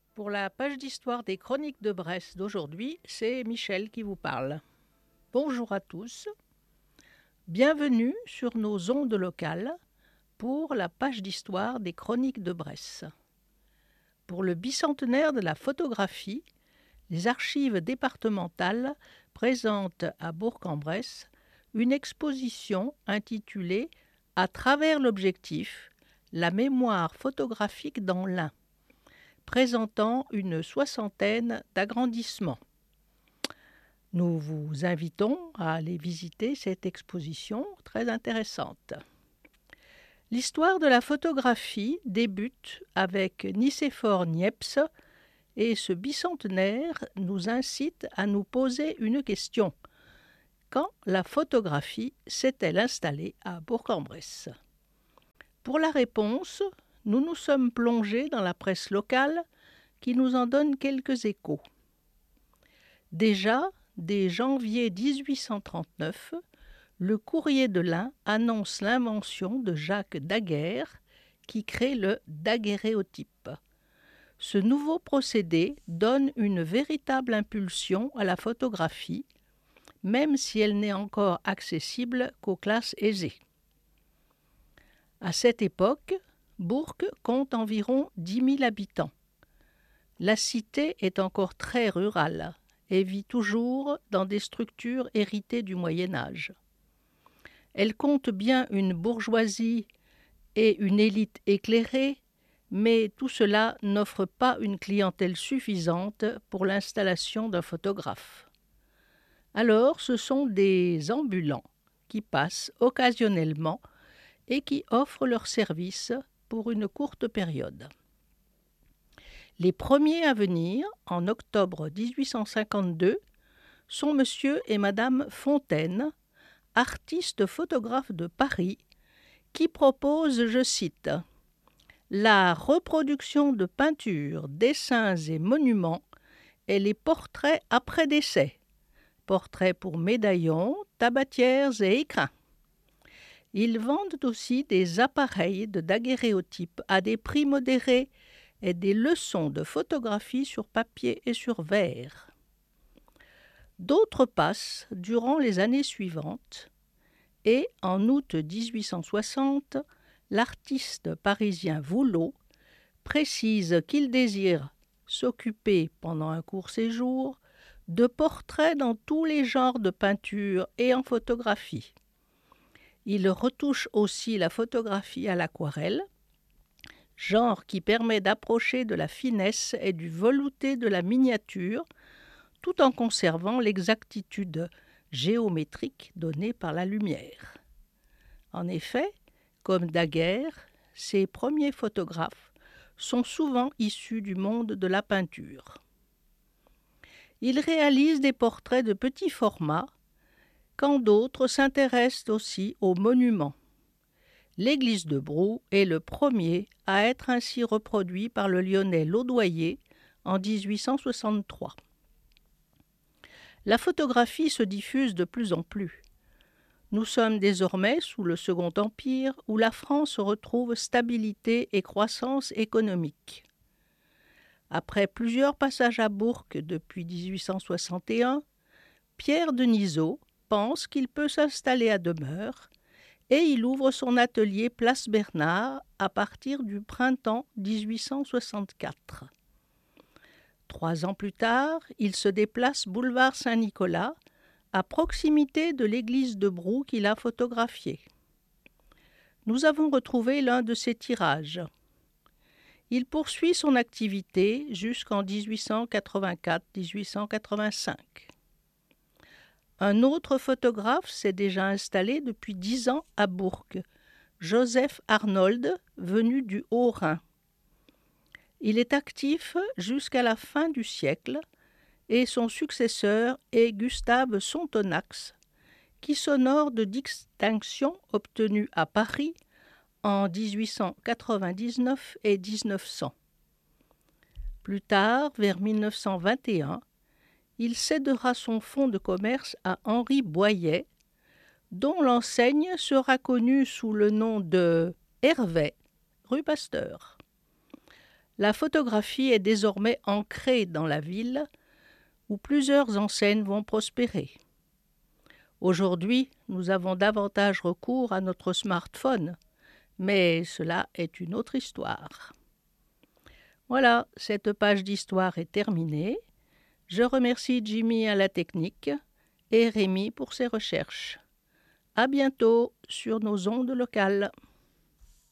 Pour la page d'histoire des Chroniques de Bresse d'aujourd'hui, c'est Michel qui vous parle. Bonjour à tous, bienvenue sur nos ondes locales pour la page d'histoire des Chroniques de Bresse. Pour le bicentenaire de la photographie, les archives départementales présentent à Bourg-en-Bresse une exposition intitulée « À travers l'objectif, la mémoire photographique dans l'Ain », présentant une soixantaine d'agrandissements. Nous vous invitons à aller visiter cette exposition très intéressante. L'histoire de la photographie débute avec Nicéphore Niepce et ce bicentenaire nous incite à nous poser une question. Quand la photographie s'est-elle installée à Bourg-en-Bresse ? Pour la réponse, nous nous sommes plongés dans la presse locale qui nous en donne quelques échos. Déjà, dès janvier 1839, le Courrier de l'Ain annonce l'invention de Jacques Daguerre qui crée le daguerréotype. Ce nouveau procédé donne une véritable impulsion à la photographie, même si elle n'est encore accessible qu'aux classes aisées. À cette époque, Bourg compte environ 10 000 habitants. La cité est encore très rurale et vit toujours dans des structures héritées du Moyen Âge. Elle compte bien une bourgeoisie et une élite éclairée, mais tout cela n'offre pas une clientèle suffisante pour l'installation d'un photographe. Alors, ce sont des ambulants qui passent occasionnellement et qui offrent leurs services pour une courte période. Les premiers à venir, en octobre 1852, sont M. et Mme Fontaine, artistes photographes de Paris, qui proposent, je cite, « la reproduction de peintures, dessins et monuments et les portraits après décès, portraits pour médaillons, tabatières et écrins. » Ils vendent aussi des appareils de daguerréotype à des prix modérés et des leçons de photographie sur papier et sur verre. D'autres passent durant les années suivantes et, en août 1860, l'artiste parisien Voulot précise qu'il désire s'occuper pendant un court séjour de portraits dans tous les genres de peinture et en photographie. Il retouche aussi la photographie à l'aquarelle, genre qui permet d'approcher de la finesse et du velouté de la miniature, tout en conservant l'exactitude géométrique donnée par la lumière. En effet, comme Daguerre, ces premiers photographes sont souvent issus du monde de la peinture. Ils réalisent des portraits de petit format, quand d'autres s'intéressent aussi aux monuments. L'église de Brou est le premier à être ainsi reproduit par le Lyonnais Laudoyer en 1863. La photographie se diffuse de plus en plus. Nous sommes désormais sous le Second Empire où la France retrouve stabilité et croissance économique. Après plusieurs passages à Bourg depuis 1861, Pierre Denisot pense qu'il peut s'installer à demeure et il ouvre son atelier Place Bernard à partir du printemps 1864. 3 ans plus tard, il se déplace boulevard Saint-Nicolas, à proximité de l'église de Brou qu'il a photographiée. Nous avons retrouvé l'un de ses tirages. Il poursuit son activité jusqu'en 1884-1885. Un autre photographe s'est déjà installé depuis 10 ans à Bourg, Joseph Arnold, venu du Haut-Rhin. Il est actif jusqu'à la fin du siècle et son successeur est Gustave Sontonax, qui s'honore de distinctions obtenues à Paris en 1899 et 1900. Plus tard, vers 1921, il cédera son fonds de commerce à Henri Boyer, dont l'enseigne sera connue sous le nom de Hervé, rue Pasteur. La photographie est désormais ancrée dans la ville où plusieurs enseignes vont prospérer. Aujourd'hui, nous avons davantage recours à notre smartphone, mais cela est une autre histoire. Voilà, cette page d'histoire est terminée. Je remercie Jimmy à la technique et Rémi pour ses recherches. À bientôt sur nos ondes locales.